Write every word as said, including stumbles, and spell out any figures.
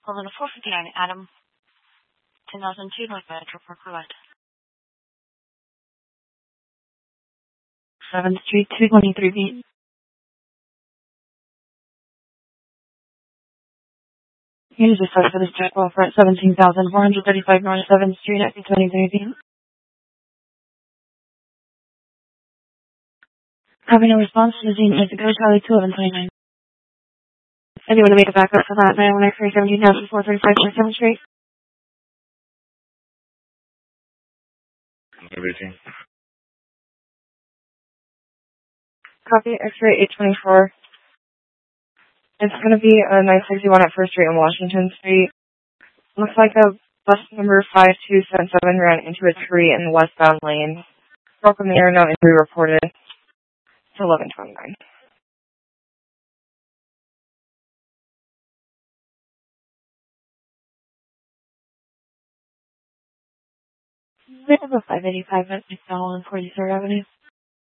Hold on to four fifty-nine, Adam. ten thousand two, North Metro Park Roulette. seventh Street, two twenty-three feet. Here's the source for this jet offer at seventeen thousand four hundred thirty-five North seventh Street at two twenty-three feet. Having a response to the Zine is to go Charlie two eleven twenty-nine. If you want to make a backup for that, nine one X-ray seventeen thousand four thirty-five North seventh Street. Everything. Copy X-ray eight twenty-four. It's going to be a nine sixty-one at first Street and Washington Street. Looks like a bus number five two seven seven ran into a tree in the westbound lane. Broke in the air, no injury reported. It's eleven twenty-nine. We have a five eighty-five at McDonald and forty-third Avenue.